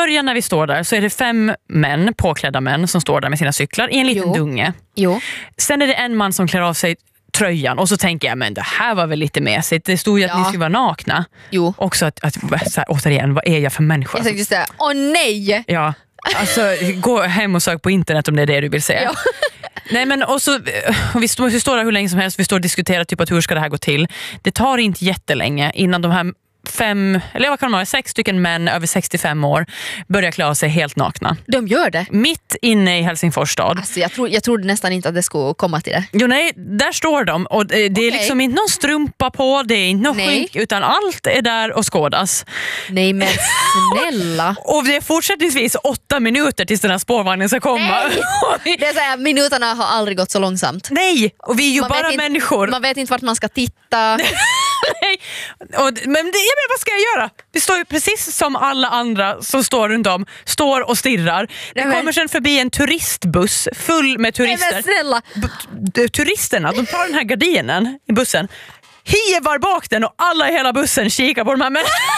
början när vi står där så är det 5 män, påklädda män som står där med sina cyklar i en liten dunge. Sen är det en man som klär av sig tröjan och så tänker jag, men det här var väl lite mesigt. Det stod ju att ni skulle vara nakna. Också att så här, återigen, vad är jag för människa? Jag tänkte säga, nej! Ja, alltså gå hem och sök på internet om det är det du vill säga. Nej, men och vi står där hur länge som helst. Vi står och diskuterar typ att hur ska det här gå till. Det tar inte jättelänge innan de här 6 stycken män över 65 år börjar klara sig helt nakna. De gör det? Mitt inne i Helsingfors stad. Alltså, jag trodde nästan inte att det skulle komma till det. Jo, nej, där står de. Och det är liksom inte någon strumpa på, det är inte någon skink, utan allt är där och skådas. Nej, men snälla. Och det är fortsättningsvis 8 minuter tills den här spårvagnen ska komma. Det är så här, minuterna har aldrig gått så långsamt. Nej, och vi är ju bara människor. Man vet inte vart man ska titta. Nej. Men vad ska jag göra? Vi står ju precis som alla andra som står runt om, står och stirrar. Det kommer sen förbi en turistbuss full med turister. Nej, men snälla. Turisterna, de tar den här gardinen i bussen, hivar bak den och alla i hela bussen kikar på de här människorna.